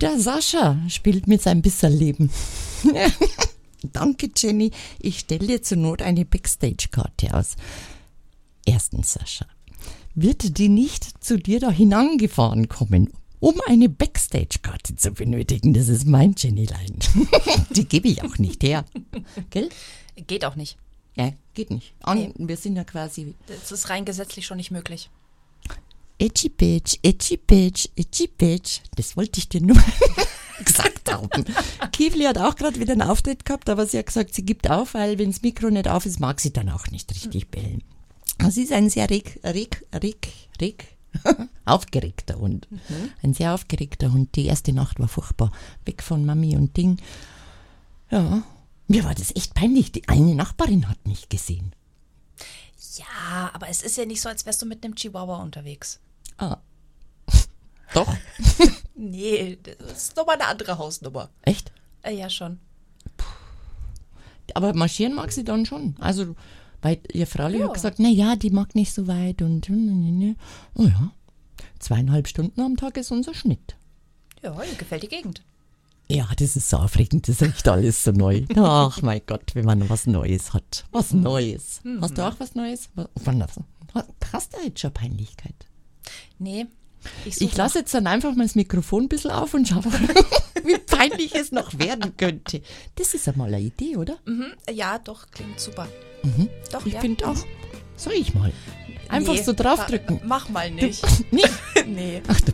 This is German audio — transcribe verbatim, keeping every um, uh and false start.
Der Sascha spielt mit seinem Bisserleben. Danke, Jenny. Ich stelle dir zur Not eine Backstage-Karte aus. Erstens, Sascha, wird die nicht zu dir da hinangefahren kommen, um eine Backstage-Karte zu benötigen? Das ist mein Jennylein. Die gebe ich auch nicht her. Gell? Geht auch nicht. Ja, geht nicht. An, Nee. Wir sind ja quasi... Das ist rein gesetzlich schon nicht möglich. Itchy Bitch, Itchy Bitch, Itchy Bitch. Das wollte ich dir nur gesagt haben. Kiefli hat auch gerade wieder einen Auftritt gehabt, aber sie hat gesagt, sie gibt auf, weil wenn das Mikro nicht auf ist, mag sie dann auch nicht richtig bellen. Sie ist ein sehr reg, reg, reg, reg, aufgeregter Hund. Mhm. Ein sehr aufgeregter Hund. Die erste Nacht war furchtbar. Weg von Mami und Ding. Ja, mir war das echt peinlich. Die eine Nachbarin hat mich gesehen. Ja, aber es ist ja nicht so, als wärst du mit einem Chihuahua unterwegs. Ah. Doch? Nee, das ist nochmal eine andere Hausnummer. Echt? Äh, ja, schon. Aber marschieren mag sie dann schon. Also, weil ihr Frau Ja. hat gesagt, na ja, die mag nicht so weit und ne, ne, ne. Oh ja, zweieinhalb Stunden am Tag ist unser Schnitt. Ja, ihr gefällt die Gegend. Ja, das ist so aufregend, das riecht alles so neu. Ach mein Gott, wenn man was Neues hat. Was Neues. Mhm. Hast du auch was Neues? Wann das? Hast du jetzt schon Peinlichkeit? Nee, ich, Ich suche lasse jetzt dann einfach mal das Mikrofon ein bisschen auf und schaue, wie peinlich es noch werden könnte. Das ist einmal eine Idee, oder? Mhm, ja, doch, klingt super. Mhm. Doch, Ich ja. finde auch. Soll ich mal? Einfach Nee, so draufdrücken. Mach mal nicht. Nicht? Nee. Ach, du